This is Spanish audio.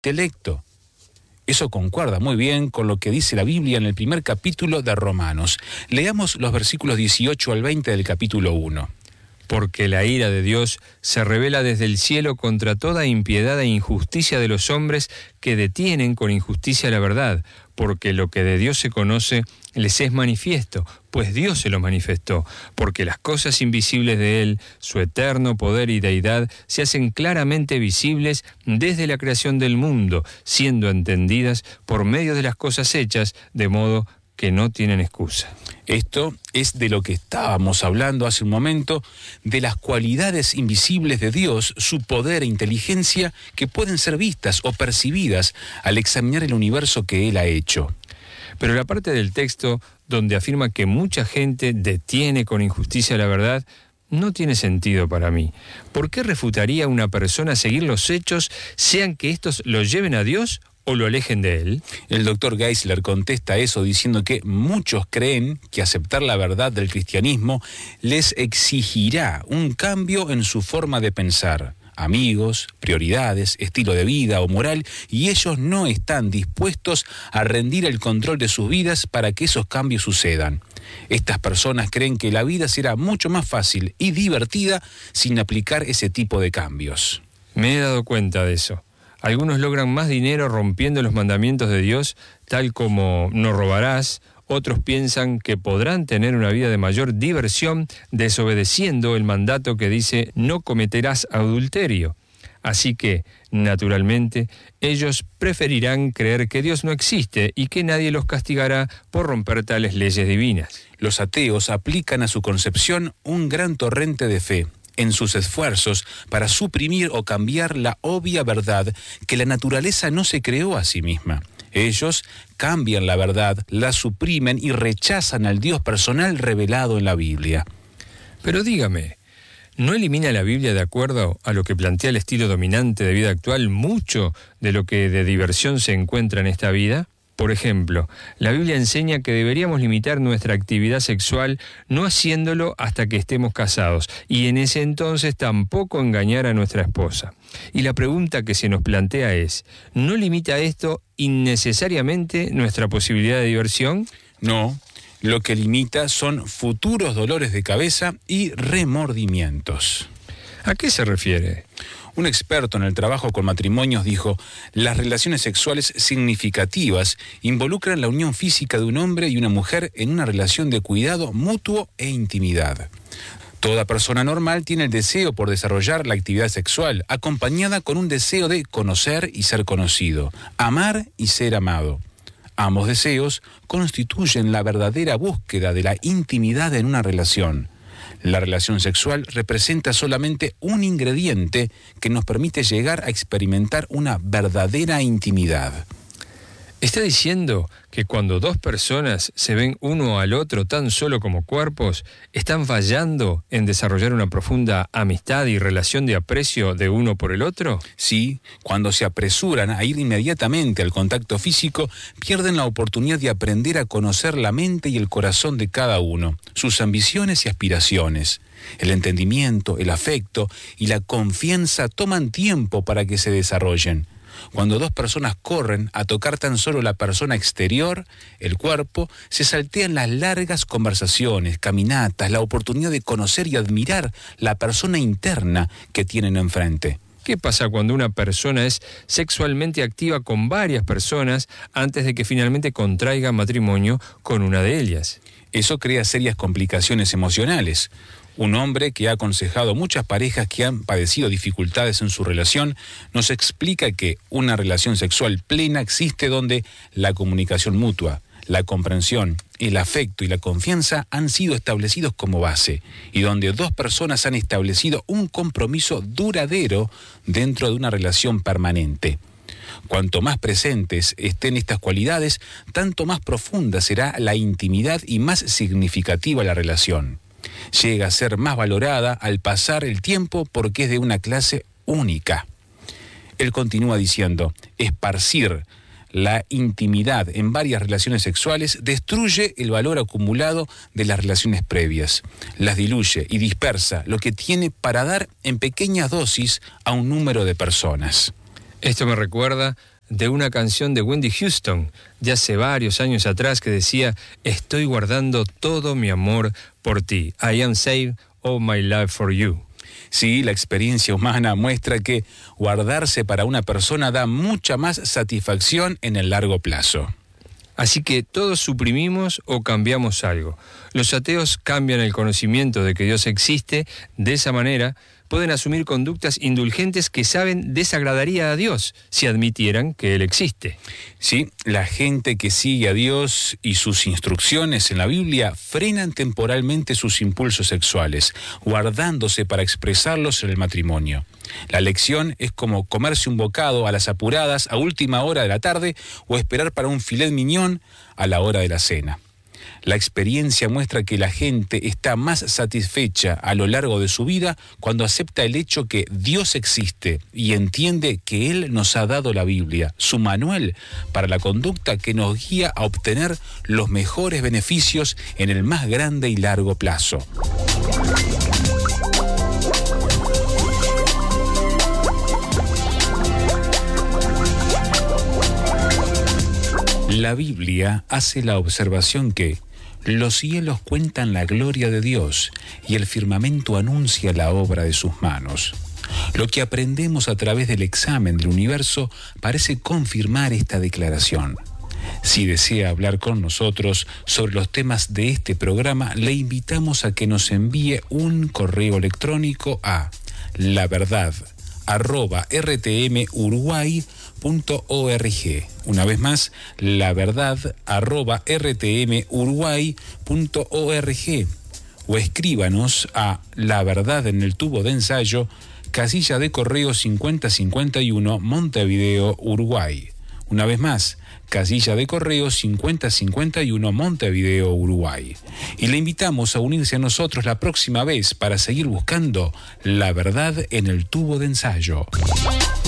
intelecto. Eso concuerda muy bien con lo que dice la Biblia en el primer capítulo de Romanos. Leamos los versículos 18 al 20 del capítulo 1. Porque la ira de Dios se revela desde el cielo contra toda impiedad e injusticia de los hombres que detienen con injusticia la verdad, porque lo que de Dios se conoce les es manifiesto, pues Dios se lo manifestó, porque las cosas invisibles de Él, su eterno poder y deidad, se hacen claramente visibles desde la creación del mundo, siendo entendidas por medio de las cosas hechas, de modo que no tienen excusa. Esto es de lo que estábamos hablando hace un momento, de las cualidades invisibles de Dios, su poder e inteligencia que pueden ser vistas o percibidas al examinar el universo que Él ha hecho. Pero la parte del texto donde afirma que mucha gente detiene con injusticia la verdad no tiene sentido para mí. ¿Por qué refutaría a una persona seguir los hechos, sean que estos lo lleven a Dios o lo alejen de Él? El doctor Geisler contesta eso diciendo que muchos creen que aceptar la verdad del cristianismo les exigirá un cambio en su forma de pensar, amigos, prioridades, estilo de vida o moral, y ellos no están dispuestos a rendir el control de sus vidas para que esos cambios sucedan. Estas personas creen que la vida será mucho más fácil y divertida sin aplicar ese tipo de cambios. Me he dado cuenta de eso. Algunos logran más dinero rompiendo los mandamientos de Dios, tal como no robarás. Otros piensan que podrán tener una vida de mayor diversión desobedeciendo el mandato que dice no cometerás adulterio. Así que, naturalmente, ellos preferirán creer que Dios no existe y que nadie los castigará por romper tales leyes divinas. Los ateos aplican a su concepción un gran torrente de fe en sus esfuerzos para suprimir o cambiar la obvia verdad que la naturaleza no se creó a sí misma. Ellos cambian la verdad, la suprimen y rechazan al Dios personal revelado en la Biblia. Pero dígame, ¿no elimina la Biblia, de acuerdo a lo que plantea el estilo dominante de vida actual, mucho de lo que de diversión se encuentra en esta vida? Por ejemplo, la Biblia enseña que deberíamos limitar nuestra actividad sexual no haciéndolo hasta que estemos casados y en ese entonces tampoco engañar a nuestra esposa. Y la pregunta que se nos plantea es, ¿no limita esto innecesariamente nuestra posibilidad de diversión? No, lo que limita son futuros dolores de cabeza y remordimientos. ¿A qué se refiere? Un experto en el trabajo con matrimonios dijo: las relaciones sexuales significativas involucran la unión física de un hombre y una mujer en una relación de cuidado mutuo e intimidad. Toda persona normal tiene el deseo por desarrollar la actividad sexual, acompañada con un deseo de conocer y ser conocido, amar y ser amado. Ambos deseos constituyen la verdadera búsqueda de la intimidad en una relación. La relación sexual representa solamente un ingrediente que nos permite llegar a experimentar una verdadera intimidad. ¿Está diciendo que cuando dos personas se ven uno al otro tan solo como cuerpos, están fallando en desarrollar una profunda amistad y relación de aprecio de uno por el otro? Sí, cuando se apresuran a ir inmediatamente al contacto físico, pierden la oportunidad de aprender a conocer la mente y el corazón de cada uno, sus ambiciones y aspiraciones. El entendimiento, el afecto y la confianza toman tiempo para que se desarrollen. Cuando dos personas corren a tocar tan solo la persona exterior, el cuerpo, se saltean las largas conversaciones, caminatas, la oportunidad de conocer y admirar la persona interna que tienen enfrente. ¿Qué pasa cuando una persona es sexualmente activa con varias personas antes de que finalmente contraiga matrimonio con una de ellas? Eso crea serias complicaciones emocionales. Un hombre que ha aconsejado muchas parejas que han padecido dificultades en su relación nos explica que una relación sexual plena existe donde la comunicación mutua, la comprensión, el afecto y la confianza han sido establecidos como base y donde dos personas han establecido un compromiso duradero dentro de una relación permanente. Cuanto más presentes estén estas cualidades, tanto más profunda será la intimidad y más significativa la relación. Llega a ser más valorada al pasar el tiempo porque es de una clase única. Él continúa diciendo: esparcir la intimidad en varias relaciones sexuales destruye el valor acumulado de las relaciones previas, las diluye y dispersa lo que tiene para dar en pequeñas dosis a un número de personas. Esto me recuerda de una canción de Whitney Houston, de hace varios años atrás, que decía: estoy guardando todo mi amor por ti. I am saved all my love for you. Sí, la experiencia humana muestra que guardarse para una persona da mucha más satisfacción en el largo plazo. Así que todos suprimimos o cambiamos algo. Los ateos cambian el conocimiento de que Dios existe. De esa manera pueden asumir conductas indulgentes que saben desagradaría a Dios si admitieran que Él existe. Sí, la gente que sigue a Dios y sus instrucciones en la Biblia frenan temporalmente sus impulsos sexuales, guardándose para expresarlos en el matrimonio. La lección es como comerse un bocado a las apuradas a última hora de la tarde o esperar para un filet mignon a la hora de la cena. La experiencia muestra que la gente está más satisfecha a lo largo de su vida cuando acepta el hecho que Dios existe y entiende que Él nos ha dado la Biblia, su manual para la conducta que nos guía a obtener los mejores beneficios en el más grande y largo plazo. La Biblia hace la observación que los cielos cuentan la gloria de Dios y el firmamento anuncia la obra de sus manos. Lo que aprendemos a través del examen del universo parece confirmar esta declaración. Si desea hablar con nosotros sobre los temas de este programa, le invitamos a que nos envíe un correo electrónico a laverdad@rtmuruguay.org. Una vez más, laverdad@rtmuruguay.org. O escríbanos a La Verdad en el Tubo de Ensayo, casilla de correo 5051, Montevideo, Uruguay. Una vez más, casilla de correo 5051, Montevideo, Uruguay. Y le invitamos a unirse a nosotros la próxima vez para seguir buscando la verdad en el tubo de ensayo.